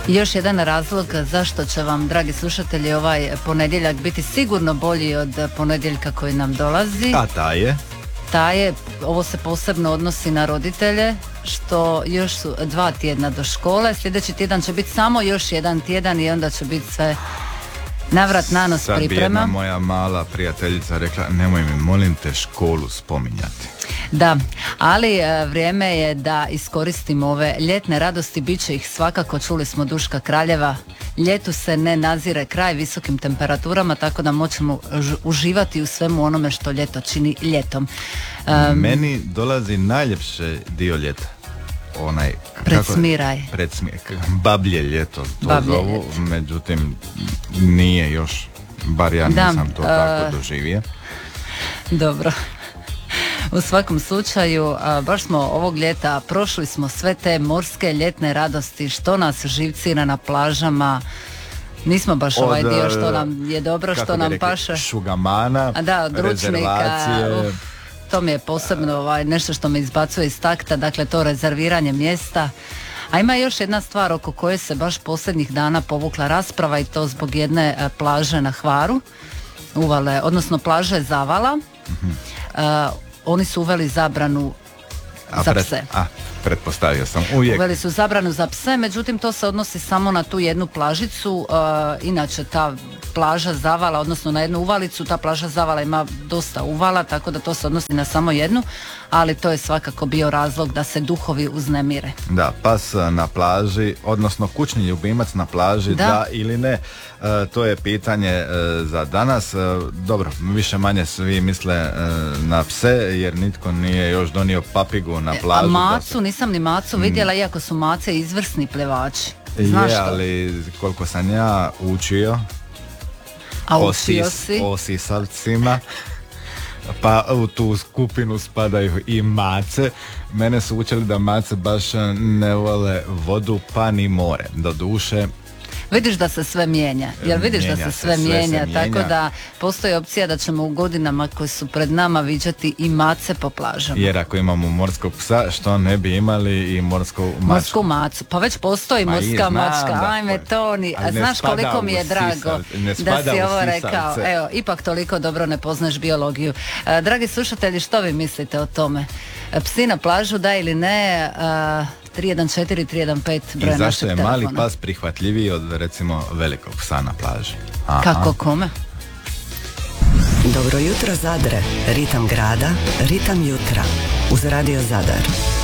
I još jedan razlog zašto će vam, dragi slušatelji, ovaj ponedjeljak biti sigurno bolji od ponedjeljka koji nam dolazi. A taj je, ovo se posebno odnosi na roditelje, što još su 2 tjedna do škole. Sljedeći tjedan će biti samo još jedan tjedan i onda će biti sve navrat na nos priprema. Sad bi jedna moja mala prijateljica rekla, nemoj mi molim te školu spominjati. Da, ali vrijeme je da iskoristimo ove ljetne radosti, bit će ih svakako, čuli smo Duška Kraljeva, ljetu se ne nazire kraj visokim temperaturama, tako da moćemo uživati u svemu onome što ljeto čini ljetom. Meni dolazi najljepši dio ljeta. Predsmiraj. Bablje ljeto to zovu, međutim nije još, bar ja nisam to tako doživio. Dobro. U svakom slučaju, baš smo ovog ljeta prošli smo sve te morske ljetne radosti, što nas živcira na plažama. Nismo baš ovaj dio što nam je dobro, što nam paše. Šugamana, od ručnika. To mi je posebno nešto što me izbacuje iz takta, dakle to rezerviranje mjesta. A ima još jedna stvar oko koje se baš posljednjih dana povukla rasprava, i to zbog jedne plaže na Hvaru, uvale, odnosno plaže Zavala. Oni su uveli zabranu za pse. Pretpostavio sam uvijek. Uveli su zabranu za pse, međutim to se odnosi samo na tu jednu plažicu. Inače ta plaža Zavala, odnosno na jednu uvalicu, ta plaža Zavala ima dosta uvala, tako da to se odnosi na samo jednu, ali to je svakako bio razlog da se duhovi uznemire. Da, pas na plaži, odnosno kućni ljubimac na plaži, da ili ne, to je pitanje za danas. Dobro, više manje svi misle na pse, jer nitko nije još donio papigu na plažu. A macu, nisam ni macu vidjela, iako su mace izvrsni plivači. Znaš što? Ali koliko sam ja učio o sisavcima, pa u tu skupinu spadaju i mace. Mene su učili da mace baš ne vole vodu pa ni more. Doduše, vidiš da se sve mijenja, jer vidiš da se sve mijenja, tako da postoji opcija da ćemo u godinama koje su pred nama viđati i mace po plažama. Jer ako imamo morskog psa, što ne bi imali i morsku macu? Pa već postoji morska mačka, ajme Toni, a znaš koliko mi je drago da si ovo rekao. Evo, ipak toliko dobro ne poznaš biologiju. Dragi slušatelji, što vi mislite o tome? Psi na plažu, da ili ne? 314 315 broj našeg telefona. I zašto je mali pas prihvatljiviji od recimo velikog psa na plaži? Kako kome? Dobro jutro Zadre, ritam grada, ritam jutra uz Radio Zadar.